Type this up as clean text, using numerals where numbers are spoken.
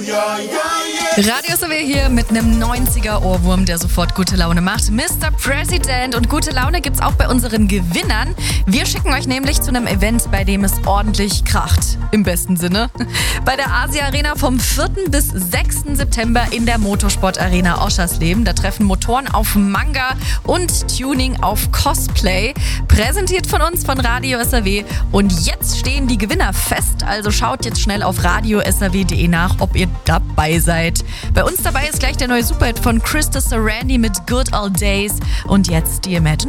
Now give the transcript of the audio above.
Radio SAW hier mit einem 90er-Ohrwurm, der sofort gute Laune macht. Mr. President. Und gute Laune gibt's auch bei unseren Gewinnern. Wir schicken euch nämlich zu einem Event, bei dem es ordentlich kracht. Im besten Sinne. Bei der Asia Arena vom 4. bis 6. September in der Motorsport Arena Oschersleben. Da treffen Motoren auf Manga und Tuning auf Cosplay. Präsentiert von uns, von Radio SAW. Und jetzt stehen die Gewinner fest. Also schaut jetzt schnell auf radiosaw.de nach, ob ihr dabei seid. Bei uns dabei ist gleich der neue Superhit von Krista Sarandon mit Good Old Days. Und jetzt die Imagine